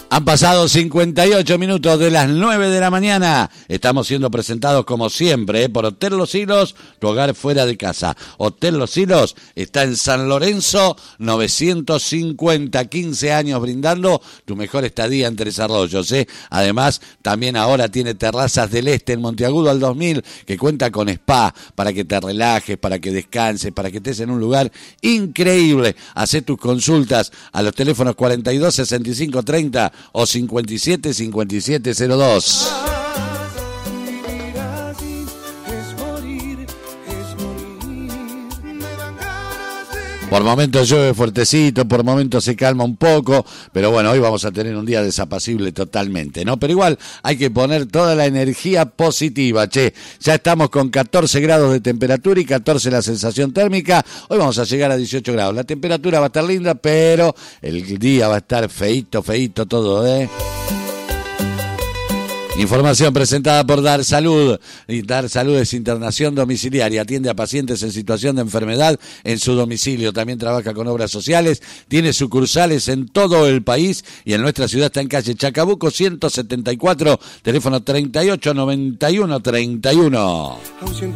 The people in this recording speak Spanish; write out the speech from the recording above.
Han pasado 58 minutos de las 9 de la mañana. Estamos siendo presentados como siempre por Hotel Los Silos, tu hogar fuera de casa. Hotel Los Silos está en San Lorenzo 950, 15 años brindando tu mejor estadía en Tres Arroyos. Además, también ahora tiene Terrazas del Este en Monteagudo al 2000, que cuenta con spa para que te relajes, para que descanses, para que estés en un lugar increíble. Hacé tus consultas a los teléfonos 42 65 30 o 57 57 02. Por momentos llueve fuertecito, por momentos se calma un poco, pero bueno, hoy vamos a tener un día desapacible totalmente, ¿no? Pero igual hay que poner toda la energía positiva, che. Ya estamos con 14 grados de temperatura y 14 la sensación térmica. Hoy vamos a llegar a 18 grados. La temperatura va a estar linda, pero el día va a estar feíto todo, ¿eh? Información presentada por Dar Salud. Y Dar Salud es internación domiciliaria. Atiende a pacientes en situación de enfermedad en su domicilio. También trabaja con obras sociales. Tiene sucursales en todo el país. Y en nuestra ciudad está en calle Chacabuco 174. Teléfono 38 91 31.